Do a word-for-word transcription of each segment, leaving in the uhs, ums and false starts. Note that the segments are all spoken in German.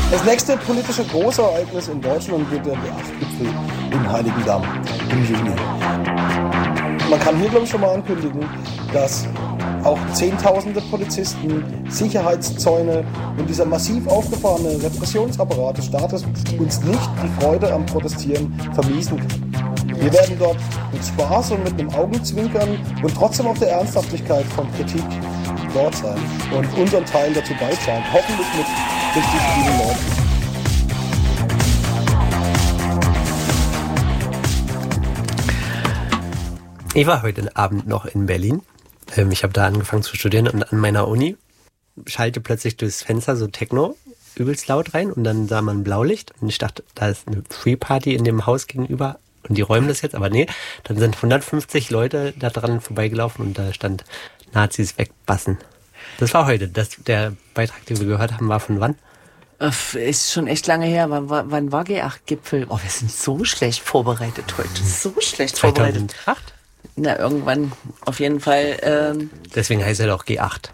Das nächste politische Großereignis in Deutschland wird der G acht Gipfel in Heiligendamm im Juni. Man kann hier, glaube ich, schon mal ankündigen, dass auch Zehntausende Polizisten, Sicherheitszäune und dieser massiv aufgefahrene Repressionsapparat des Staates uns nicht die Freude am Protestieren vermiesen kann. Wir werden dort mit Spaß und mit einem Augenzwinkern und trotzdem auch der Ernsthaftigkeit von Kritik dort sein und unseren Teil dazu beitragen, hoffentlich mit richtig vielen Leuten. Ich war heute Abend noch in Berlin. Ich habe da angefangen zu studieren und an meiner Uni schalte plötzlich durchs Fenster so Techno übelst laut rein und dann sah man Blaulicht und ich dachte, da ist eine Free Party in dem Haus gegenüber und die räumen das jetzt, aber nee, dann sind hundertfünfzig Leute da dran vorbeigelaufen und da stand Nazis wegbassen. Das war heute. Das, der Beitrag, den wir gehört haben, war von wann? Ist schon echt lange her. Wann, wann war G acht Gipfel? Oh, wir sind so schlecht vorbereitet heute. So schlecht vorbereitet. zweitausendacht? Na, irgendwann auf jeden Fall. Ähm Deswegen heißt er doch G acht.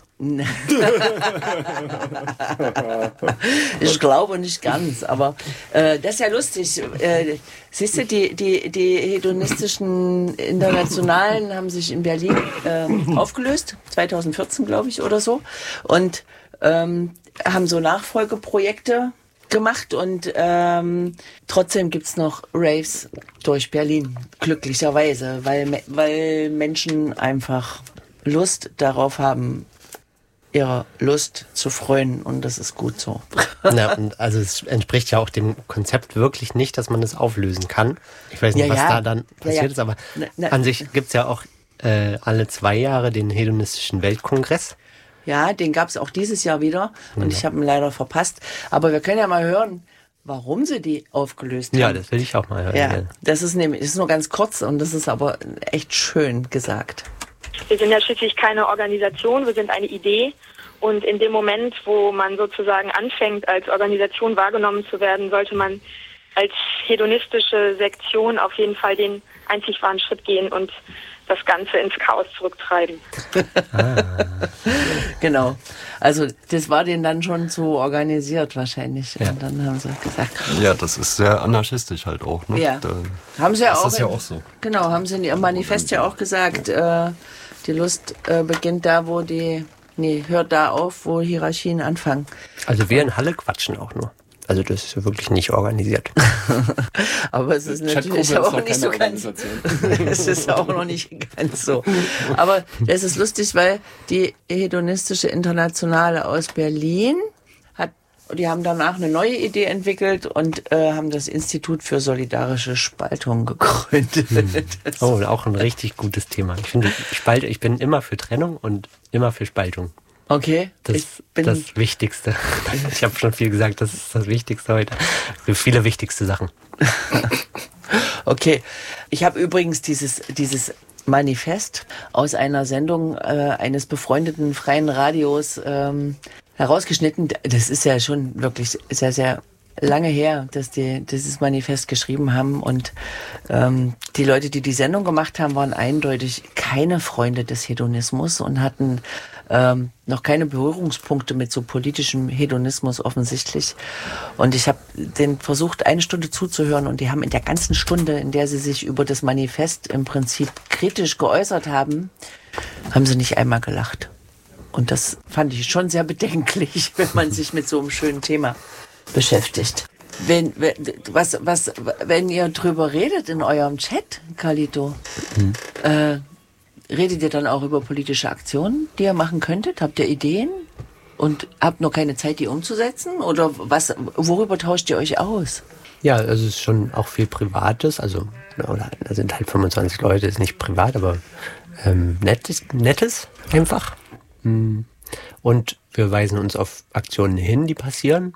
Ich glaube nicht ganz, aber äh, das ist ja lustig. Äh, siehst du, die, die, die hedonistischen Internationalen haben sich in Berlin äh, aufgelöst, zweitausendvierzehn glaube ich oder so, und ähm, haben so Nachfolgeprojekte gemacht und ähm, trotzdem gibt's noch Raves durch Berlin, glücklicherweise, weil, weil Menschen einfach Lust darauf haben, ihrer Lust zu freuen und das ist gut so. Na, und also es entspricht ja auch dem Konzept wirklich nicht, dass man das auflösen kann. Ich weiß nicht, ja, was ja. da dann passiert ja, ja. ist, aber na, na, an sich gibt's ja auch äh, alle zwei Jahre den hedonistischen Weltkongress. Ja, den gab's auch dieses Jahr wieder und ja. ich habe ihn leider verpasst. Aber wir können ja mal hören, warum sie die aufgelöst haben. Ja, das will ich auch mal hören. Ja, das ist nämlich, das ist nur ganz kurz und das ist aber echt schön gesagt. Wir sind ja schließlich keine Organisation, wir sind eine Idee und in dem Moment, wo man sozusagen anfängt, als Organisation wahrgenommen zu werden, sollte man als hedonistische Sektion auf jeden Fall den einzig wahren Schritt gehen und das Ganze ins Chaos zurücktreiben. Ah. Genau. Also das war denen dann schon so organisiert wahrscheinlich. Ja. Und dann haben sie gesagt. Ja, das ist sehr anarchistisch halt auch. Ne? Ja. Da haben sie ja auch. Das ist ja auch so. Genau, haben sie in ihrem Manifest ja auch gesagt, äh, die Lust äh, beginnt da, wo die, nee, hört da auf, wo Hierarchien anfangen. Also wir in Halle quatschen auch nur. Also das ist wirklich nicht organisiert. Aber es ist natürlich auch nicht so ganz. Es ist auch noch nicht ganz so. Aber das ist lustig, weil die hedonistische Internationale aus Berlin hat, die haben danach eine neue Idee entwickelt und äh, haben das Institut für solidarische Spaltung gegründet. Hm. Oh, auch ein richtig gutes Thema. Ich finde Spaltung, ich bin immer für Trennung und immer für Spaltung. Okay. Das ist das Wichtigste. Ich habe schon viel gesagt, das ist das Wichtigste heute. Für viele wichtigste Sachen. Okay. Ich habe übrigens dieses, dieses Manifest aus einer Sendung äh, eines befreundeten freien Radios ähm, herausgeschnitten. Das ist ja schon wirklich sehr, sehr lange her, dass die dieses Manifest geschrieben haben und ähm, die Leute, die die Sendung gemacht haben, waren eindeutig keine Freunde des Hedonismus und hatten ähm, noch keine Berührungspunkte mit so politischem Hedonismus offensichtlich. Und ich habe denen versucht, eine Stunde zuzuhören und die haben in der ganzen Stunde, in der sie sich über das Manifest im Prinzip kritisch geäußert haben, haben sie nicht einmal gelacht. Und das fand ich schon sehr bedenklich, wenn man sich mit so einem schönen Thema beschäftigt. Wenn, wenn, was, was, wenn ihr drüber redet in eurem Chat, Carlito, mhm. äh, redet ihr dann auch über politische Aktionen, die ihr machen könntet? Habt ihr Ideen? Und habt noch keine Zeit, die umzusetzen? Oder was, worüber tauscht ihr euch aus? Ja, also es ist schon auch viel Privates. Also, oder, da sind halt fünfundzwanzig Leute, ist nicht privat, aber ähm, nettes, nettes einfach. Und wir weisen uns auf Aktionen hin, die passieren.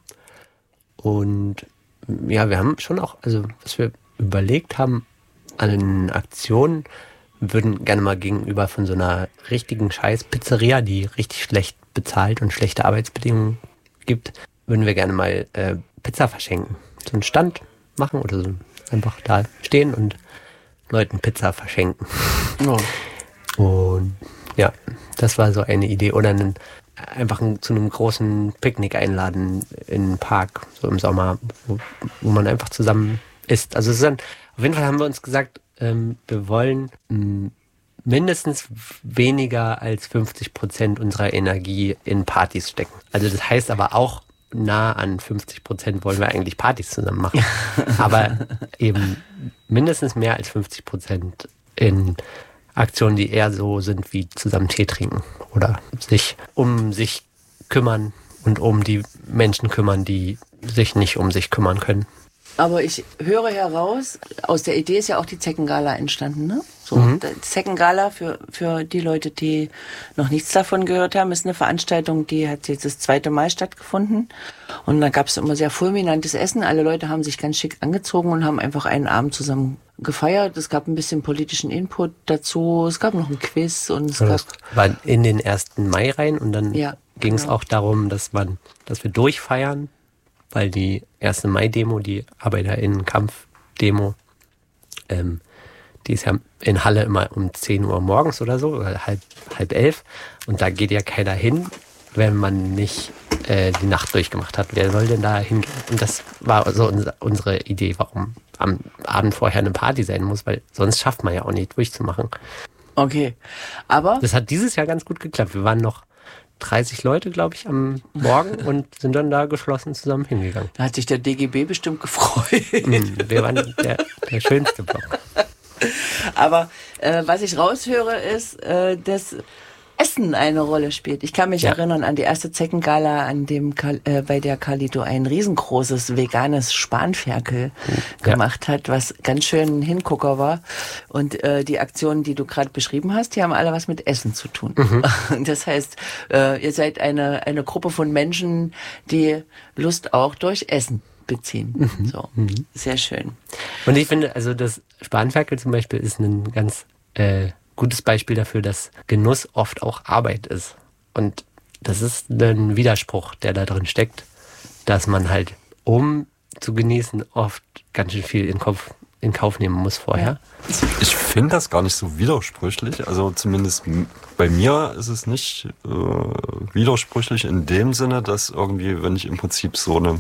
Und ja, wir haben schon auch, also was wir überlegt haben an Aktionen, wir würden gerne mal gegenüber von so einer richtigen Scheiß-Pizzeria, die richtig schlecht bezahlt und schlechte Arbeitsbedingungen gibt, würden wir gerne mal äh, Pizza verschenken. So einen Stand machen oder so einfach da stehen und Leuten Pizza verschenken. Oh. Und ja, das war so eine Idee. Oder einen einfach ein, zu einem großen Picknick einladen in einen Park, so im Sommer, wo, wo man einfach zusammen isst. Also es ist dann, auf jeden Fall haben wir uns gesagt, ähm, wir wollen mh, mindestens weniger als fünfzig Prozent unserer Energie in Partys stecken. Also das heißt aber auch, nah an fünfzig Prozent wollen wir eigentlich Partys zusammen machen. Aber eben mindestens mehr als fünfzig Prozent in Aktionen, die eher so sind wie zusammen Tee trinken oder sich um sich kümmern und um die Menschen kümmern, die sich nicht um sich kümmern können. Aber ich höre heraus, aus der Idee ist ja auch die Zeckengala entstanden, ne? So, Mhm. die Zeckengala, für, für die Leute, die noch nichts davon gehört haben, ist eine Veranstaltung, die hat jetzt das zweite Mal stattgefunden. Und da gab es immer sehr fulminantes Essen. Alle Leute haben sich ganz schick angezogen und haben einfach einen Abend zusammen gefeiert. Es gab ein bisschen politischen Input dazu. Es gab noch ein Quiz und es Und gab... das war in den ersten Mai rein und dann Ja, ging es genau. auch darum, dass man, dass wir durchfeiern, weil die erste Mai-Demo, die ArbeiterInnen-Kampf-Demo, ähm, die ist ja in Halle immer um zehn Uhr morgens oder so, oder halb, halb elf. Und da geht ja keiner hin, wenn man nicht äh, die Nacht durchgemacht hat. Wer soll denn da hingehen? Und das war so uns, unsere Idee, warum am Abend vorher eine Party sein muss, weil sonst schafft man ja auch nicht durchzumachen. Okay, aber... Das hat dieses Jahr ganz gut geklappt. Wir waren noch dreißig Leute, glaube ich, am Morgen und sind dann da geschlossen zusammen hingegangen. Da hat sich der D G B bestimmt gefreut. Wir waren der, der schönste Block. Aber äh, was ich raushöre, ist, äh, dass Essen eine Rolle spielt. Ich kann mich Ja. erinnern an die erste Zeckengala, an dem Kal- äh, bei der Carlito ein riesengroßes veganes Spanferkel Ja. gemacht hat, was ganz schön ein Hingucker war. Und äh, die Aktionen, die du gerade beschrieben hast, die haben alle was mit Essen zu tun. Mhm. Das heißt, äh, ihr seid eine eine Gruppe von Menschen, die Lust auch durch Essen beziehen. Mhm. So, sehr schön. Und ich finde, also das Spanferkel zum Beispiel ist ein ganz äh, gutes Beispiel dafür, dass Genuss oft auch Arbeit ist. Und das ist ein Widerspruch, der da drin steckt, dass man halt, um zu genießen, oft ganz schön viel in Kauf, in Kauf nehmen muss vorher. Ich finde das gar nicht so widersprüchlich. Also zumindest m- bei mir ist es nicht äh, widersprüchlich in dem Sinne, dass irgendwie, wenn ich im Prinzip so eine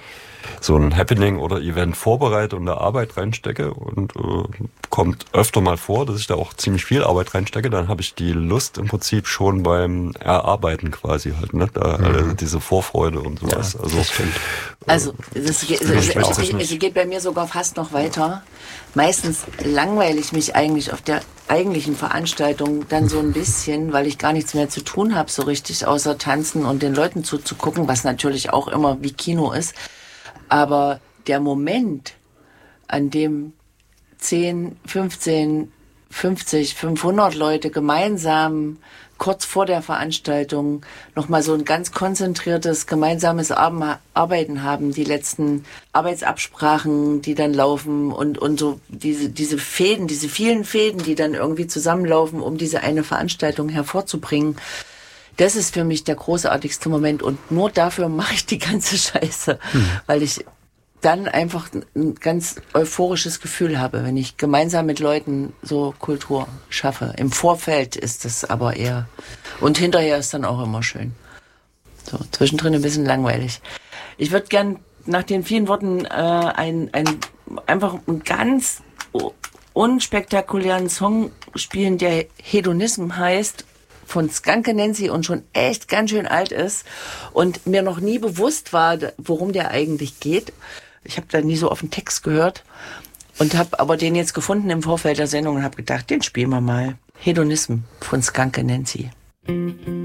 so ein Happening oder Event vorbereite und da Arbeit reinstecke und äh, kommt öfter mal vor, dass ich da auch ziemlich viel Arbeit reinstecke, dann habe ich die Lust im Prinzip schon beim Erarbeiten quasi halt, ne? Da, Mhm. also diese Vorfreude und sowas. Ja, also, das stimmt. Also, das geht, das es, spricht es, sich es, nicht. es geht bei mir sogar fast noch weiter. Meistens langweile ich mich eigentlich auf der eigentlichen Veranstaltung dann so ein bisschen, weil ich gar nichts mehr zu tun habe, so richtig, außer tanzen und den Leuten zuzugucken, was natürlich auch immer wie Kino ist. Aber der Moment, an dem zehn, fünfzehn, fünfzig, fünfhundert Leute gemeinsam kurz vor der Veranstaltung nochmal so ein ganz konzentriertes gemeinsames Arbeiten haben, die letzten Arbeitsabsprachen, die dann laufen und, und so diese, diese Fäden, diese vielen Fäden, die dann irgendwie zusammenlaufen, um diese eine Veranstaltung hervorzubringen. Das ist für mich der großartigste Moment und nur dafür mache ich die ganze Scheiße, hm. weil ich dann einfach ein ganz euphorisches Gefühl habe, wenn ich gemeinsam mit Leuten so Kultur schaffe. Im Vorfeld ist es aber eher, und hinterher ist dann auch immer schön. So, zwischendrin ein bisschen langweilig. Ich würde gern nach den vielen Worten äh, ein, ein, einfach einen ganz unspektakulären Song spielen, der Hedonism heißt, von Skanke Nancy und schon echt ganz schön alt ist und mir noch nie bewusst war, worum der eigentlich geht. Ich habe da nie so auf den Text gehört und habe aber den jetzt gefunden im Vorfeld der Sendung und habe gedacht, den spielen wir mal. Hedonism von Skanke Nancy.